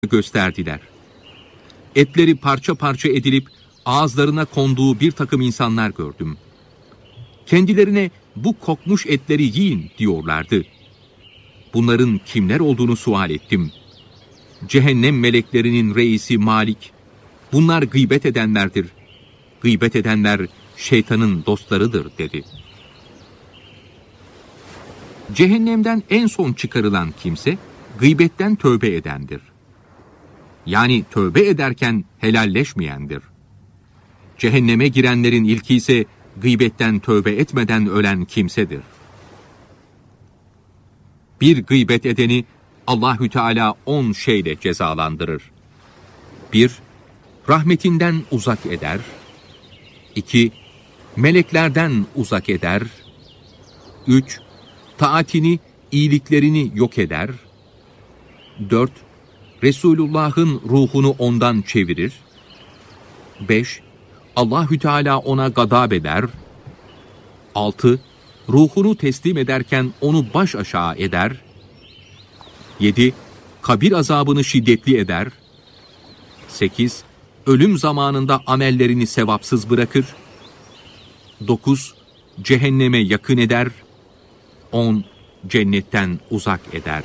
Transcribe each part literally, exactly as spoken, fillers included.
gösterdiler. Etleri parça parça edilip ağızlarına konduğu bir takım insanlar gördüm. Kendilerine bu kokmuş etleri yiyin diyorlardı. Bunların kimler olduğunu sual ettim. Cehennem meleklerinin reisi Malik, bunlar gıybet edenlerdir. Gıybet edenler şeytanın dostlarıdır dedi. Cehennemden en son çıkarılan kimse gıybetten tövbe edendir. Yani tövbe ederken helalleşmeyendir. Cehenneme girenlerin ilki ise gıybetten tövbe etmeden ölen kimsedir. Bir gıybet edeni Allahü Teala on şeyle cezalandırır. Bir, rahmetinden uzak eder. İki, meleklerden uzak eder. Üç, taatini, iyiliklerini yok eder. Dört, Resulullah'ın ruhunu ondan çevirir. Beş, Allahü Teala ona gadab eder. Altı, ruhunu teslim ederken onu baş aşağı eder. Yedi, kabir azabını şiddetli eder. Sekiz, ölüm zamanında amellerini sevapsız bırakır. Dokuz, cehenneme yakın eder. On, cennetten uzak eder.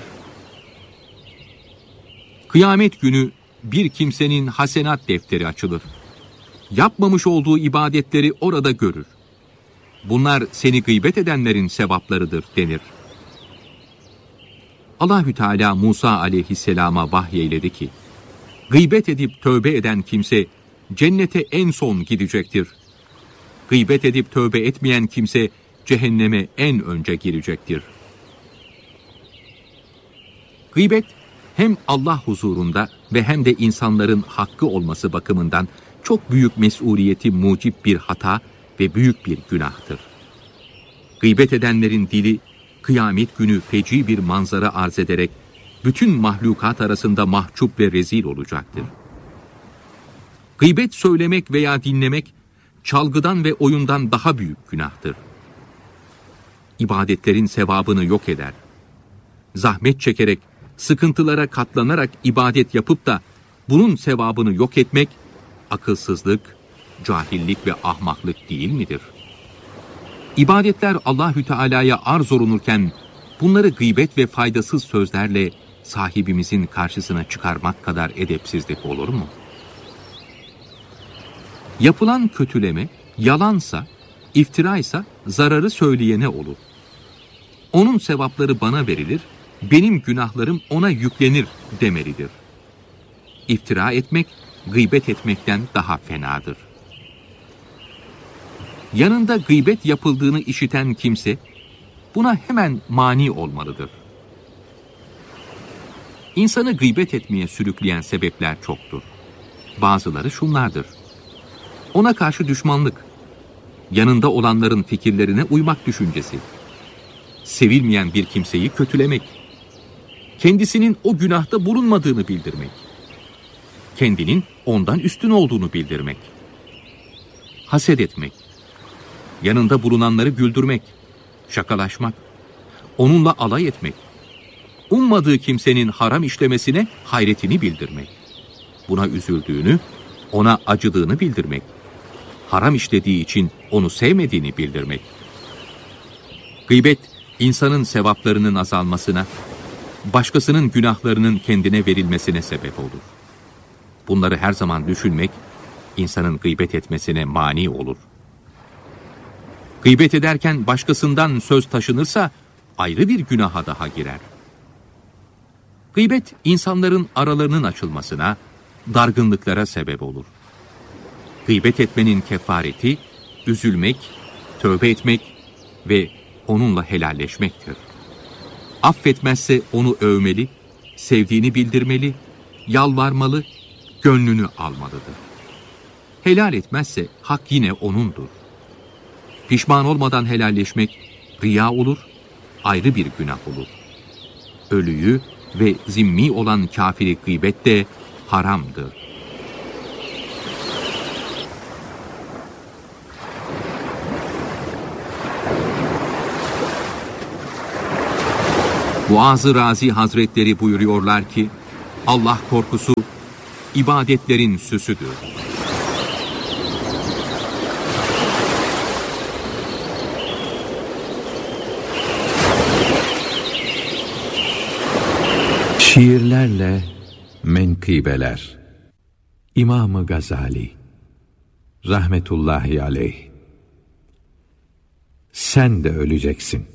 Kıyamet günü bir kimsenin hasenat defteri açılır. Yapmamış olduğu ibadetleri orada görür. Bunlar seni gıybet edenlerin sevaplarıdır denir. Allahü Teala Musa aleyhisselama vahyeyledi ki, gıybet edip tövbe eden kimse cennete en son gidecektir. Gıybet edip tövbe etmeyen kimse cehenneme en önce girecektir. Gıybet hem Allah huzurunda ve hem de insanların hakkı olması bakımından çok büyük mesuliyeti mucip bir hata ve büyük bir günahtır. Gıybet edenlerin dili kıyamet günü feci bir manzara arz ederek bütün mahlukat arasında mahcup ve rezil olacaktır. Gıybet söylemek veya dinlemek çalgıdan ve oyundan daha büyük günahtır. İbadetlerin sevabını yok eder. Zahmet çekerek, sıkıntılara katlanarak ibadet yapıp da bunun sevabını yok etmek akılsızlık, cahillik ve ahmaklık değil midir? İbadetler Allahü Teala'ya arz olunurken bunları gıybet ve faydasız sözlerle sahibimizin karşısına çıkarmak kadar edepsizlik olur mu? Yapılan kötüleme yalansa, iftiraysa zararı söyleyene olur. Onun sevapları bana verilir, benim günahlarım ona yüklenir demelidir. İftira etmek, gıybet etmekten daha fenadır. Yanında gıybet yapıldığını işiten kimse, buna hemen mani olmalıdır. İnsanı gıybet etmeye sürükleyen sebepler çoktur. Bazıları şunlardır: ona karşı düşmanlık, yanında olanların fikirlerine uymak düşüncesi, sevilmeyen bir kimseyi kötülemek, kendisinin o günahta bulunmadığını bildirmek, kendinin ondan üstün olduğunu bildirmek, haset etmek, yanında bulunanları güldürmek, şakalaşmak, onunla alay etmek, ummadığı kimsenin haram işlemesine hayretini bildirmek, buna üzüldüğünü, ona acıdığını bildirmek, haram işlediği için onu sevmediğini bildirmek. Gıybet, insanın sevaplarının azalmasına, başkasının günahlarının kendine verilmesine sebep olur. Bunları her zaman düşünmek, insanın gıybet etmesine mani olur. Gıybet ederken başkasından söz taşınırsa, ayrı bir günaha daha girer. Gıybet, insanların aralarının açılmasına, dargınlıklara sebep olur. Gıybet etmenin kefareti, üzülmek, tövbe etmek ve onunla helalleşmektir. Affetmezse onu övmeli, sevdiğini bildirmeli, yalvarmalı, gönlünü almalıdır. Helal etmezse hak yine onundur. Pişman olmadan helalleşmek riya olur, ayrı bir günah olur. Ölüyü ve zimmi olan kafiri gıybet de haramdır. Muaz-ı Razi Hazretleri buyuruyorlar ki, Allah korkusu ibadetlerin süsüdür. Şiirlerle menkıbeler. İmam-ı Gazali rahmetullahi aleyh. Sen de öleceksin.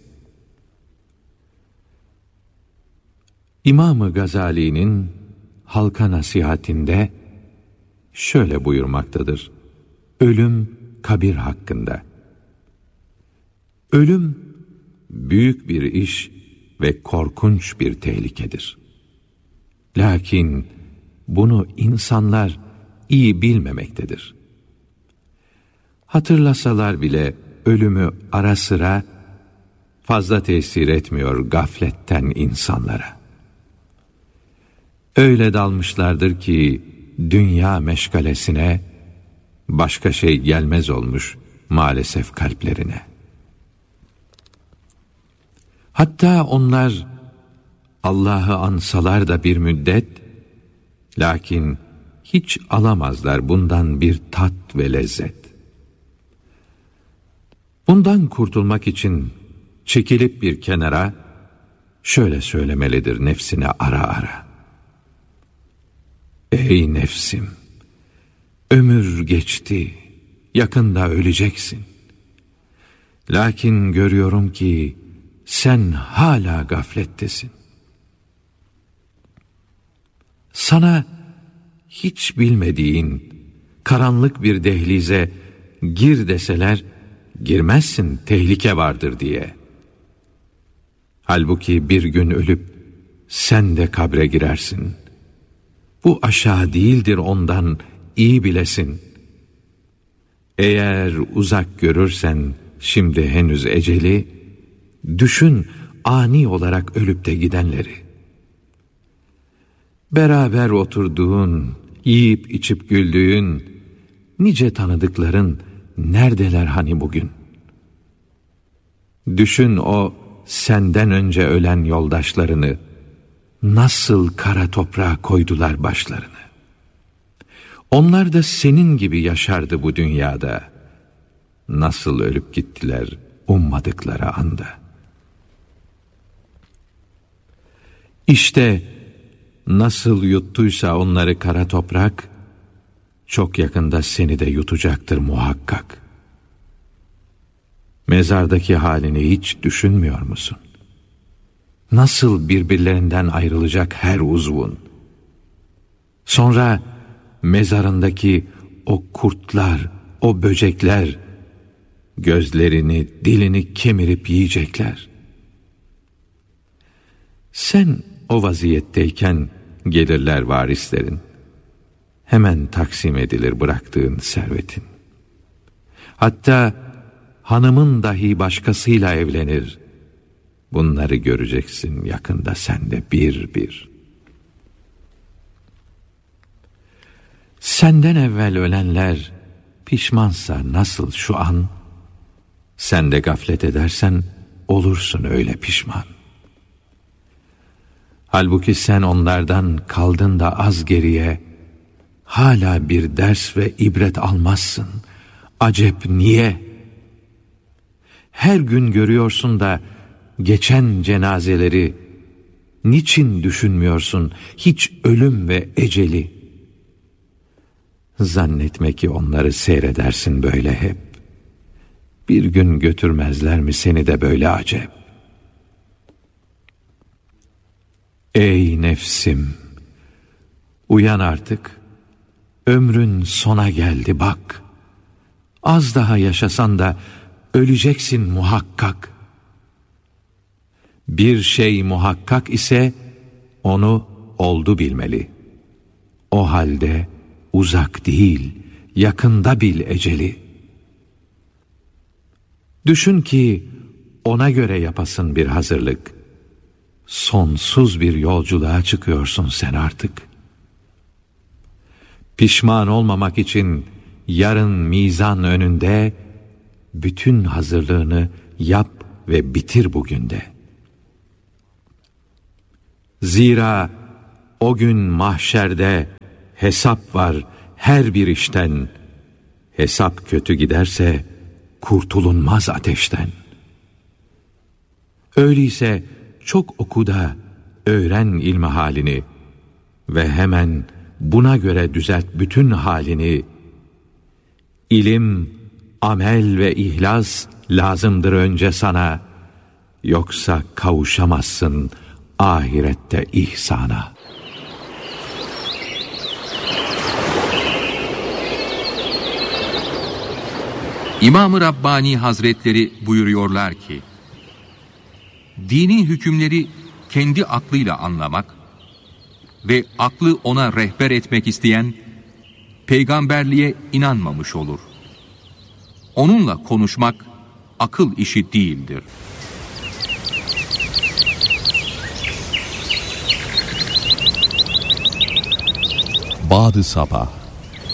İmam-ı Gazali'nin halka nasihatinde şöyle buyurmaktadır: ölüm kabir hakkında. Ölüm büyük bir iş ve korkunç bir tehlikedir. Lakin bunu insanlar iyi bilmemektedir. Hatırlasalar bile ölümü ara sıra fazla tesir etmiyor gafletten insanlara. Öyle dalmışlardır ki dünya meşgalesine başka şey gelmez olmuş maalesef kalplerine. Hatta onlar Allah'ı ansalar da bir müddet, lakin hiç alamazlar bundan bir tat ve lezzet. Bundan kurtulmak için çekilip bir kenara şöyle söylemelidir nefsine ara ara: ey nefsim, ömür geçti, yakında öleceksin. Lakin görüyorum ki sen hala gaflettesin. Sana hiç bilmediğin karanlık bir dehlize gir deseler, girmezsin, tehlike vardır diye. Halbuki bir gün ölüp sen de kabre girersin. Bu aşağı değildir ondan, iyi bilesin. Eğer uzak görürsen şimdi henüz eceli, düşün ani olarak ölüp de gidenleri. Beraber oturduğun, yiyip içip güldüğün nice tanıdıkların neredeler hani bugün? Düşün o senden önce ölen yoldaşlarını, nasıl kara toprağa koydular başlarını. Onlar da senin gibi yaşardı bu dünyada. Nasıl ölüp gittiler ummadıkları anda. İşte nasıl yuttuysa onları kara toprak, çok yakında seni de yutacaktır muhakkak. Mezardaki halini hiç düşünmüyor musun? Nasıl birbirlerinden ayrılacak her uzvun? Sonra mezarındaki o kurtlar, o böcekler gözlerini, dilini kemirip yiyecekler. Sen o vaziyetteyken gelirler varislerin. Hemen taksim edilir bıraktığın servetin. Hatta hanımın dahi başkasıyla evlenir. Bunları göreceksin yakında sen de bir bir. Senden evvel ölenler pişmansa nasıl şu an, sen de gaflet edersen olursun öyle pişman. Halbuki sen onlardan kaldın da az geriye, hala bir ders ve ibret almazsın. Acep niye? Her gün görüyorsun da geçen cenazeleri, niçin düşünmüyorsun hiç ölüm ve eceli? Zannetme ki onları seyredersin böyle hep. Bir gün götürmezler mi seni de böyle acep? Ey nefsim, uyan artık. Ömrün sona geldi bak. Az daha yaşasan da öleceksin muhakkak. Bir şey muhakkak ise onu oldu bilmeli. O halde uzak değil, yakında bil eceli. Düşün ki ona göre yapasın bir hazırlık. Sonsuz bir yolculuğa çıkıyorsun sen artık. Pişman olmamak için yarın mizan önünde bütün hazırlığını yap ve bitir bugün de. Zira O gün mahşerde hesap var her bir işten. Hesap kötü giderse kurtulunmaz ateşten. Öyleyse çok oku da öğren ilmi halini ve hemen buna göre düzelt bütün halini. İlim, amel ve ihlas lazımdır önce sana. Yoksa kavuşamazsın ahirette ihsana. İmam-ı Rabbani Hazretleri buyuruyorlar ki, dini hükümleri kendi aklıyla anlamak ve aklı ona rehber etmek isteyen, peygamberliğe inanmamış olur. Onunla konuşmak, akıl işi değildir. Bâd-ı Sabah.